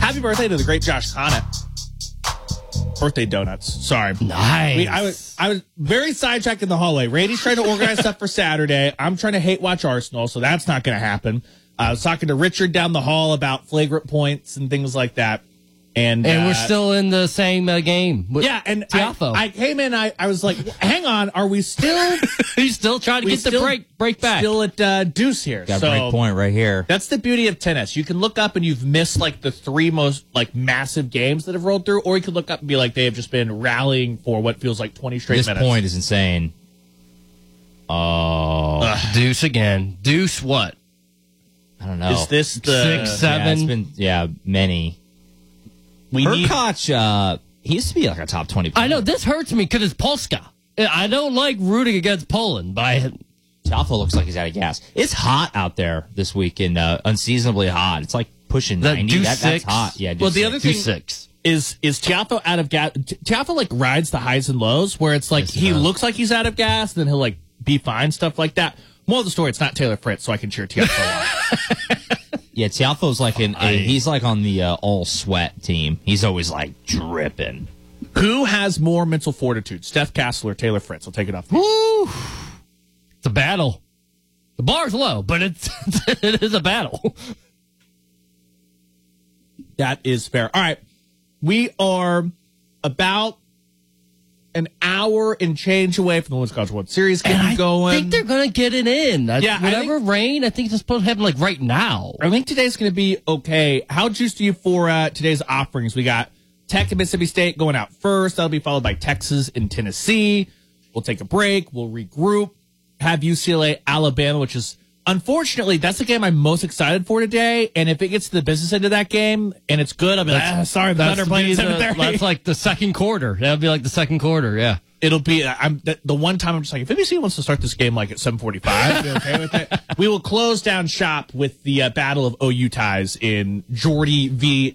Happy birthday to the great Josh Connett. Birthday donuts. Sorry. Nice. I was very sidetracked in the hallway. Randy's trying to organize stuff for Saturday. I'm trying to hate watch Arsenal, so that's not going to happen. I was talking to Richard down the hall about flagrant points and things like that. And we're still in the same game. Yeah, and Tiafo. I came in, I was like, hang on, are we still... He's still trying to get the break back. Still at deuce here. Got a break point right here. That's the beauty of tennis. You can look up and you've missed like the three most like massive games that have rolled through, or you could look up and be like, they have just been rallying for what feels like 20 straight minutes. This point is insane. Oh. Deuce again. Deuce what? I don't know. Is this the... 6, 7? Yeah, it's been, many. Hurkacz, he used to be like a top 20 player. I know, this hurts me because it's Polska. I don't like rooting against Poland, but Tiafo looks like he's out of gas. It's hot out there this weekend, unseasonably hot. It's like pushing 90. That's hot. Yeah, well, the other thing 6. is Tiafo out of gas. Tiafo like rides the highs and lows where it's like he looks like he's out of gas, and then he'll like be fine, stuff like that. Moral of the story, it's not Taylor Fritz, so I can cheer Tiafo on. Yeah, Tiafo's like he's like on the all sweat team. He's always like dripping. Who has more mental fortitude, Steph Castle or Taylor Fritz? I'll take it off. Woo! It's a battle. The bar's low, but it is a battle. That is fair. All right. We are about an hour and change away from the Women's College World Series getting going. I think they're going to get it in. Yeah, whatever rain, I think it's supposed to happen like right now. I think today's going to be okay. How juiced are you for today's offerings? We got Tech and Mississippi State going out first. That'll be followed by Texas and Tennessee. We'll take a break. We'll regroup. Have UCLA, Alabama, which is, unfortunately, that's the game I'm most excited for today. And if it gets to the business end of that game and it's good, I'll be like, sorry, the Thunder playing at 7:30. That's like the second quarter. That'll be like the second quarter, yeah. It'll be, the one time I'm just like, if NBC wants to start this game like at 7:45, I'll be okay with it. We will close down shop with the Battle of OU ties in Jordy v.